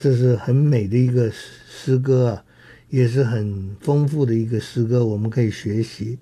这是很美的一个诗歌啊，也是很丰富的一个诗歌，我们可以学习。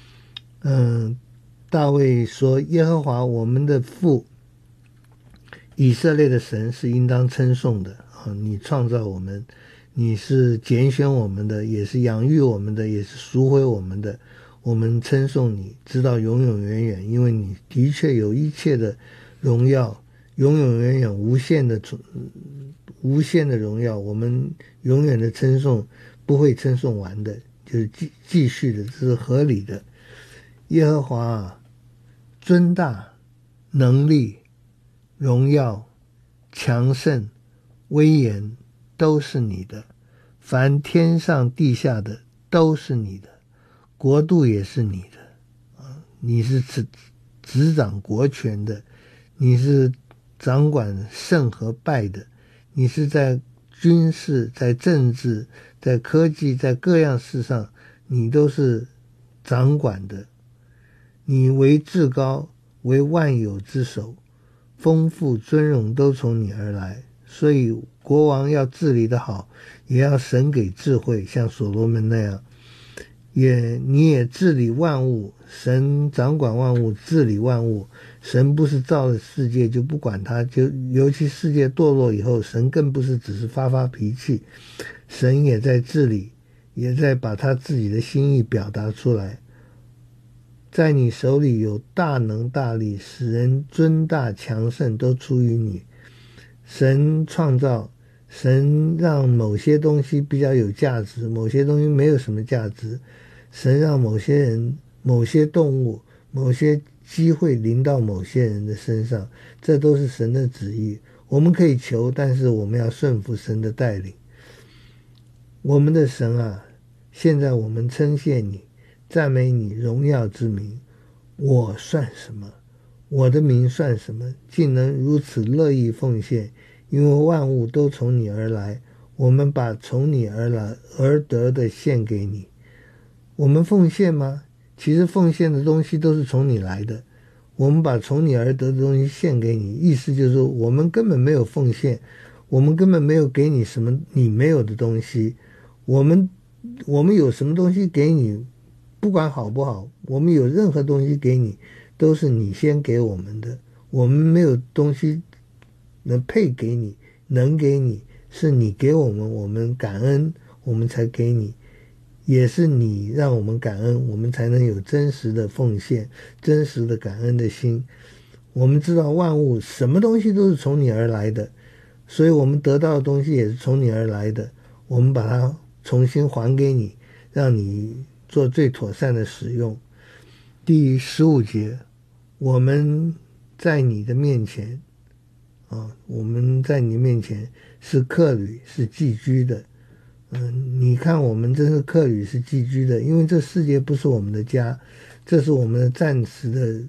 大卫说：耶和华我们的父，以色列的神是应当称颂的啊！你创造我们，你是拣选我们的，也是养育我们的，也是赎回我们的。我们称颂你，直到永永远远，因为你的确有一切的荣耀，永永远远无限的荣耀，我们永远的称颂不会称颂完的，就是继续的，这是合理的。耶和华啊，尊大、能力、荣耀、强盛、威严都是你的，凡天上地下的都是你的，国度也是你的啊！你是执掌国权的，你是掌管胜和败的，你是在军事、在政治、在科技、在各样事上，你都是掌管的。你为至高，为万有之首，丰富尊荣都从你而来，所以国王要治理的好，也要神给智慧，像所罗门那样。你也治理万物，神掌管万物，治理万物。神不是造了世界就不管它，尤其世界堕落以后，神更不是只是发脾气，神也在治理，也在把他自己的心意表达出来。在你手里有大能大力，使人尊大强盛都出于你。神创造，神让某些东西比较有价值，某些东西没有什么价值。神让某些人、某些动物、某些机会临到某些人的身上，这都是神的旨意。我们可以求，但是我们要顺服神的带领。我们的神啊，现在我们称谢你，赞美你荣耀之名。我算什么？我的名算什么？竟能如此乐意奉献，因为万物都从你而来，我们把从你而来而得的献给你。我们奉献吗？其实奉献的东西都是从你来的，我们把从你而得的东西献给你，意思就是说我们根本没有奉献，我们根本没有给你什么你没有的东西。我们有什么东西给你，不管好不好，我们有任何东西给你，都是你先给我们的。我们没有东西能配给你，能给你，是你给我们，我们感恩，我们才给你。也是你让我们感恩，我们才能有真实的奉献，真实的感恩的心。我们知道万物什么东西都是从你而来的，所以我们得到的东西也是从你而来的，我们把它重新还给你，让你做最妥善的使用。第15节，我们在你的面前我们在你面前是客旅，是寄居的。你看我们真是客旅，是寄居的，因为这世界不是我们的家，这是我们的暂时的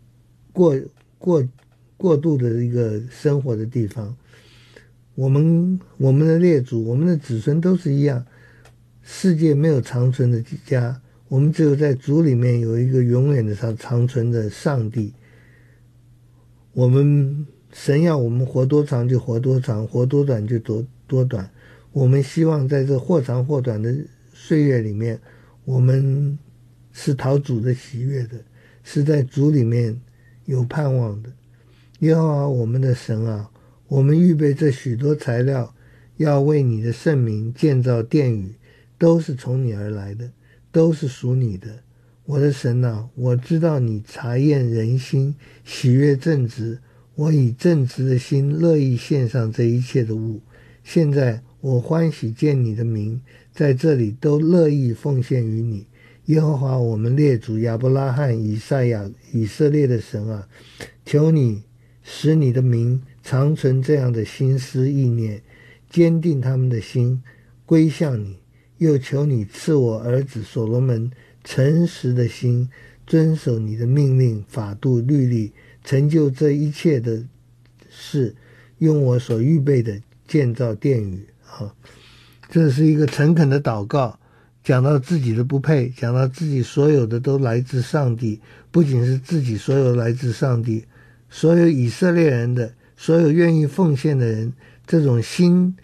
过渡的一个生活的地方。我们的列祖，我们的子孙都是一样，世界没有长存的家，我们只有在主里面有一个永远的长存的上帝。神要我们活多长就活多长，活多短就多短。我们希望在这或长或短的岁月里面，我们是讨主的喜悦的，是在主里面有盼望的。耶和华我们的神啊，我们预备这许多材料，要为你的圣名建造殿宇，都是从你而来的，都是属你的。我的神啊，我知道你察验人心，喜悦正直，我以正直的心乐意献上这一切的物。现在我欢喜见你的名，在这里都乐意奉献于你。耶和华我们列祖亚伯拉罕、以赛亚、以色列的神啊，求你使你的名常存这样的心思意念，坚定他们的心归向你。又求你赐我儿子所罗门诚实的心，遵守你的命令、法度、律例，成就这一切的事，用我所预备的建造殿宇。这是一个诚恳的祷告，讲到自己的不配，讲到自己所有的都来自上帝，不仅是自己所有来自上帝，所有以色列人的，所有愿意奉献的人，这种心